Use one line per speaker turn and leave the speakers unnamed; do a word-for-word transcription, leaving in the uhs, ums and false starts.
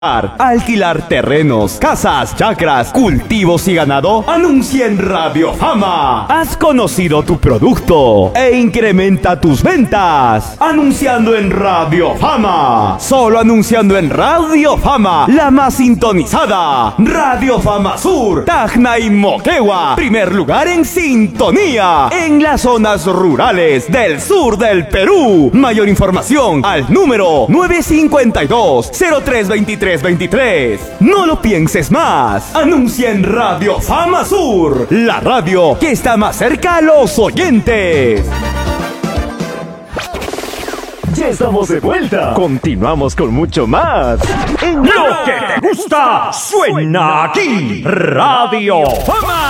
alquilar terrenos, casas, chacras, cultivos y ganado, anuncia en Radio Fama. Has conocido tu producto e incrementa tus ventas anunciando en Radio Fama. Solo anunciando en Radio Fama, la más sintonizada. Radio Fama Sur, Tacna y Moquegua, primer lugar en sintonía en las zonas rurales del sur del Perú. Mayor información al número nueve cinco dos, cero tres dos tres dos tres. No lo pienses más. Anuncia en Radio Fama Sur, la radio que está más cerca a los oyentes.
Ya estamos de vuelta. Continuamos con mucho más. En
Lo que te gusta suena aquí. Radio Fama.